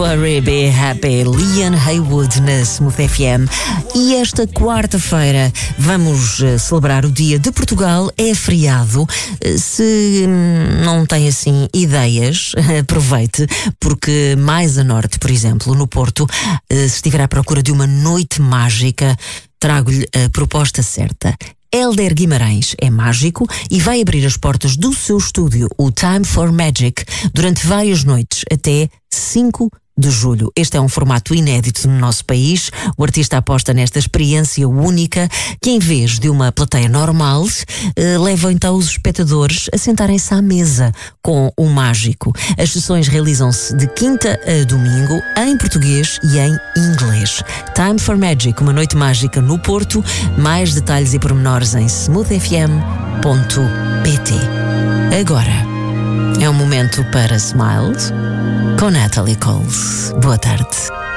Worry, Be Happy, Leon Haywood na Smooth FM. E esta quarta-feira vamos celebrar o Dia de Portugal. É feriado. Se não tem assim ideias, aproveite, porque mais a norte, por exemplo, no Porto, se estiver à procura de uma noite mágica, trago-lhe a proposta certa. Hélder Guimarães é mágico e vai abrir as portas do seu estúdio, o Time for Magic, durante várias noites, até 5 de julho. Este é um formato inédito no nosso país. O artista aposta nesta experiência única que, em vez de uma plateia normal, leva então os espectadores a sentarem-se à mesa com o mágico. As sessões realizam-se de quinta a domingo em português e em inglês. Time for Magic, uma noite mágica no Porto. Mais detalhes e pormenores em smoothfm.pt. Agora é um momento para Smiles com Natalie Coles. Boa tarde.